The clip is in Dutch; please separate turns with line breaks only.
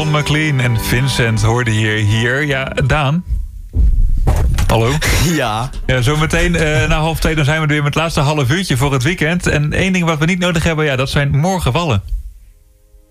John McLean en Vincent hoorde hier. Ja, Daan. Hallo?
Ja.
Ja, zometeen na 1:30 dan zijn we er weer met het laatste half uurtje voor het weekend. En één ding wat we niet nodig hebben, ja, dat zijn morgenvallen.